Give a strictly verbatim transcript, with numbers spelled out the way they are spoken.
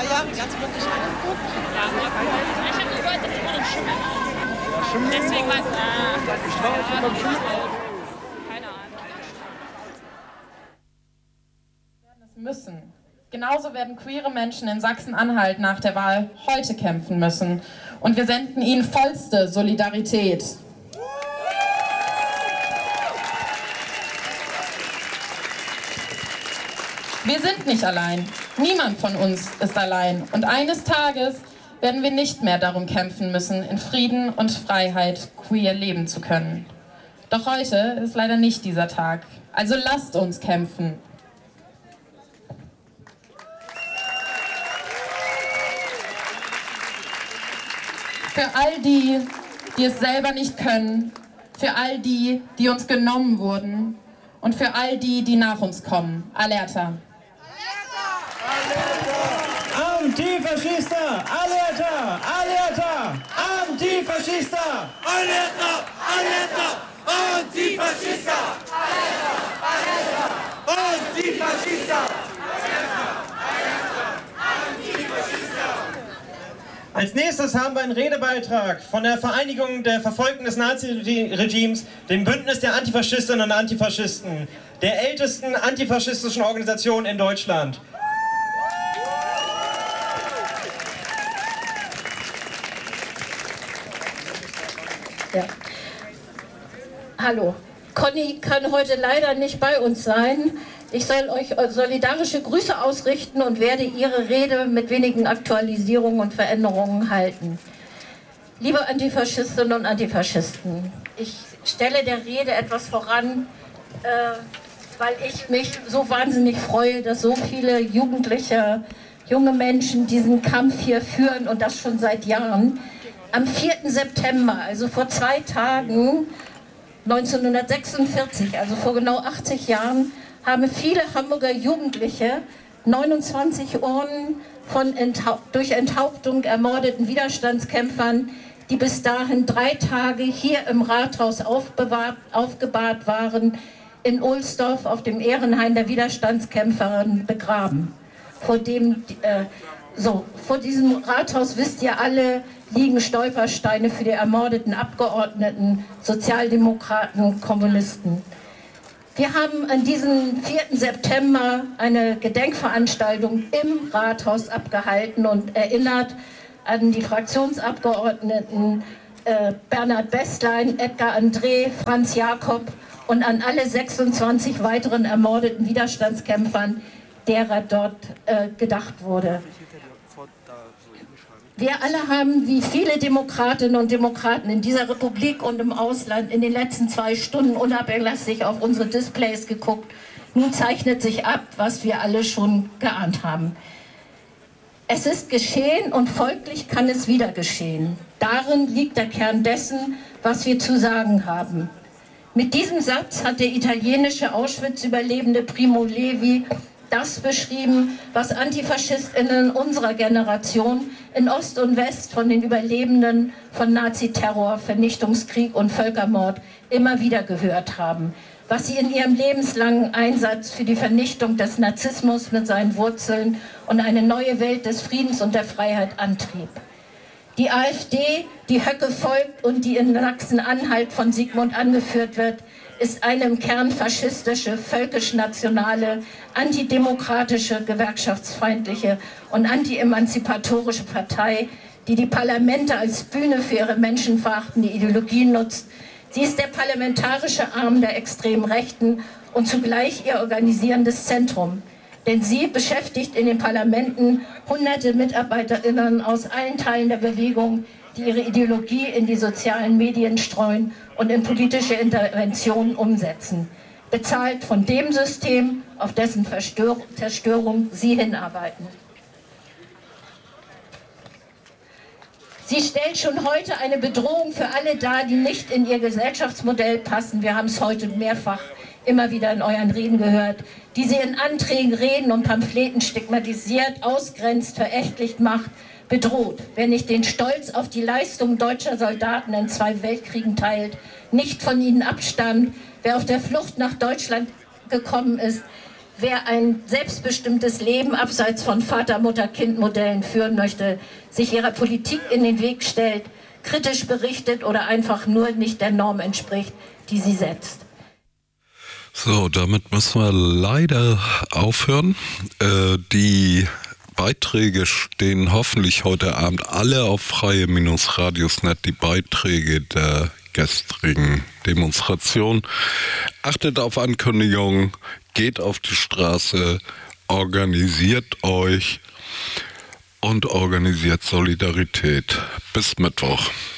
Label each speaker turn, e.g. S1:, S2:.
S1: ja, ganz wirklich angeguckt. Ja, ich habe gehört, dass immer noch Schimmel haben. Deswegen war es, keine Ahnung.
S2: Müssen. Genauso werden queere Menschen in Sachsen-Anhalt nach der Wahl heute kämpfen müssen. Und wir senden ihnen vollste Solidarität. Wir sind nicht allein. Niemand von uns ist allein. Und eines Tages werden wir nicht mehr darum kämpfen müssen, in Frieden und Freiheit queer leben zu können. Doch heute ist leider nicht dieser Tag. Also lasst uns kämpfen. Für all die, die es selber nicht können, für all die, die uns genommen wurden und für all die, die nach uns kommen. Alerta!
S3: Antifaschista! Alerta! Alerta! Antifaschista!
S4: Alerta! Alerta! Antifaschista! Alerta! Alerta! Antifaschista!
S3: Als nächstes haben wir einen Redebeitrag von der Vereinigung der Verfolgten des Naziregimes, dem Bündnis der Antifaschistinnen und Antifaschisten, der ältesten antifaschistischen Organisation in Deutschland.
S5: Ja. Hallo. Conny kann heute leider nicht bei uns sein. Ich soll euch solidarische Grüße ausrichten und werde ihre Rede mit wenigen Aktualisierungen und Veränderungen halten. Liebe Antifaschistinnen und Antifaschisten, ich stelle der Rede etwas voran, äh, weil ich mich so wahnsinnig freue, dass so viele Jugendliche, junge Menschen diesen Kampf hier führen und das schon seit Jahren. Am vierten September, also vor zwei Tagen, neunzehnhundertsechsundvierzig, also vor genau achtzig Jahren, haben viele Hamburger Jugendliche neunundzwanzig Urnen von Enthaupt, durch Enthauptung ermordeten Widerstandskämpfern, die bis dahin drei Tage hier im Rathaus aufbewahrt, aufgebahrt waren, in Ohlsdorf auf dem Ehrenhain der Widerstandskämpferin begraben. Vor dem, äh, so, vor diesem Rathaus, wisst ihr alle, liegen Stolpersteine für die ermordeten Abgeordneten, Sozialdemokraten, Kommunisten. Wir haben an diesem vierten September eine Gedenkveranstaltung im Rathaus abgehalten und erinnert an die Fraktionsabgeordneten äh, Bernhard Bästlein, Edgar André, Franz Jakob und an alle sechsundzwanzig weiteren ermordeten Widerstandskämpfern, derer dort äh, gedacht wurde. Wir alle haben, wie viele Demokratinnen und Demokraten in dieser Republik und im Ausland, in den letzten zwei Stunden unablässig auf unsere Displays geguckt. Nun zeichnet sich ab, was wir alle schon geahnt haben. Es ist geschehen und folglich kann es wieder geschehen. Darin liegt der Kern dessen, was wir zu sagen haben. Mit diesem Satz hat der italienische Auschwitz-Überlebende Primo Levi das beschrieben, was AntifaschistInnen unserer Generation in Ost und West von den Überlebenden von Naziterror, Vernichtungskrieg und Völkermord immer wieder gehört haben, was sie in ihrem lebenslangen Einsatz für die Vernichtung des Narzissmus mit seinen Wurzeln und eine neue Welt des Friedens und der Freiheit antrieb. Die AfD, die Höcke folgt und die in Sachsen-Anhalt von Sigmund angeführt wird, ist eine im Kern faschistische, völkisch-nationale, antidemokratische, gewerkschaftsfeindliche und anti-emanzipatorische Partei, die die Parlamente als Bühne für ihre menschenverachtende Ideologie nutzt. Sie ist der parlamentarische Arm der extremen Rechten und zugleich ihr organisierendes Zentrum. Denn sie beschäftigt in den Parlamenten hunderte MitarbeiterInnen aus allen Teilen der Bewegung, die ihre Ideologie in die sozialen Medien streuen und in politische Interventionen umsetzen. Bezahlt von dem System, auf dessen Zerstörung sie hinarbeiten. Sie stellt schon heute eine Bedrohung für alle dar, die nicht in ihr Gesellschaftsmodell passen. Wir haben es heute mehrfach immer wieder in euren Reden gehört, die sie in Anträgen, Reden und Pamphleten stigmatisiert, ausgrenzt, verächtlich macht, bedroht. Wer nicht den Stolz auf die Leistung deutscher Soldaten in zwei Weltkriegen teilt, nicht von ihnen abstammt, wer auf der Flucht nach Deutschland gekommen ist, Wer ein selbstbestimmtes Leben abseits von Vater-Mutter-Kind-Modellen führen möchte, sich ihrer Politik in den Weg stellt, kritisch berichtet oder einfach nur nicht der Norm entspricht, die sie setzt.
S6: So, damit müssen wir leider aufhören. Äh, die Beiträge stehen hoffentlich heute Abend alle auf freie Radios Punkt net, die Beiträge der gestrigen Demonstration. Achtet auf Ankündigungen, geht auf die Straße, organisiert euch und organisiert Solidarität. Bis Mittwoch.